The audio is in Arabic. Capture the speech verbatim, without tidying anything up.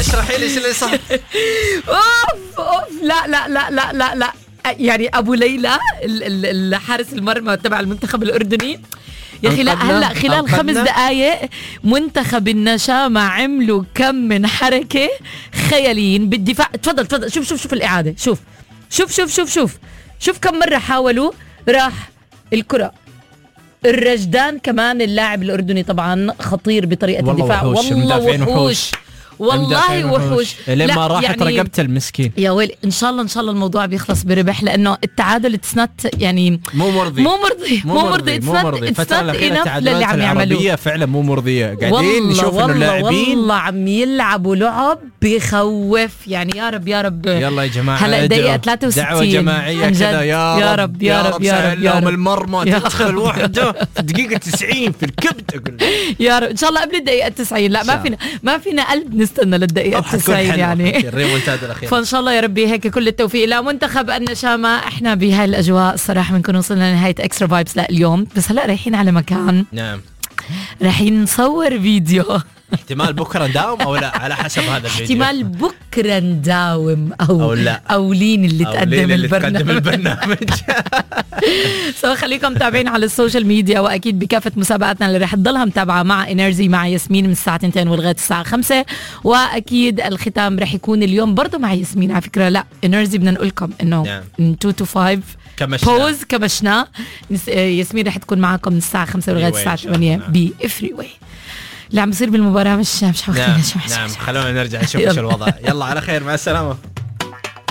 اشرحي لي ايش اللي صار. اوف اوف لا لا لا لا لا لا يعني ابو ليلى الحارس المرمى تبع المنتخب الاردني يا اخي. لا هلا خلال خمس دقائق منتخب النشامة عملوا كم من حركة خياليين بالدفاع. تفضل تفضل شوف شوف شوف الإعادة. شوف شوف شوف شوف شوف شوف كم مرة حاولوا راح الكرة. الرجدان كمان اللاعب الأردني طبعا خطير بطريقة الدفاع. والله وحوش والله وحوش لما راحت يعني رقبته المسكين. يا ويل ان شاء الله ان شاء الله الموضوع بيخلص بربح لانه التعادل اتسنت يعني مو مرضي مو مرضي مو مرضي مو مرضي. الفترة الأخيرة التعادلات العربية فعلا مو مرضية. قاعدين نشوف انه اللاعبين والله عم يلعبوا لعب بيخوف يعني. يا رب يا رب يلا يا جماعة هلا دقيقة ثلاثة وستين دعوة جماعية كذا يا, يا رب يا رب يا رب يا رب المرمى تدخل واحدة في دقيقة تسعين في الكبد. يا رب ان شاء الله قبل الدقيقة تسعين. لا ما فينا ما فينا قلب نستنى للدقيقة تسعين يعني. فان شاء الله يا ربي هيك كل التوفيق لمنتخب النشامة. احنا بهاي الاجواء الصراحة بنكون وصلنا لنهاية اكسترا فايبس لا اليوم. بس هلا رايحين على مكان. نعم رايحين نصور فيديو. احتمال بكره نداوم او لا على حسب هذا الفيديو. احتمال بكره نداوم او او لا او لين اللي أو تقدم لين اللي البرنامج, تقدم البرنامج. سو خليكم متابعين على السوشيال ميديا واكيد بكافه مسابقاتنا اللي رح تضلها متابعه مع انرجي مع ياسمين من الساعه اثنتين ولغايه الساعه خمسة. واكيد الختام رح يكون اليوم برضه مع ياسمين. على فكره لا انرجي بدنا نقول لكم انه من اثنين تو خمسة بوز كمشنا. ياسمين رح تكون معكم من الساعه خمسة لغايه الساعه ثمانية بفري واي. اللي عم بصير بالمباراة مش مش حاخذين. نعم, نعم. خلونا نرجع نشوف ايش الوضع. يلا على خير مع السلامة.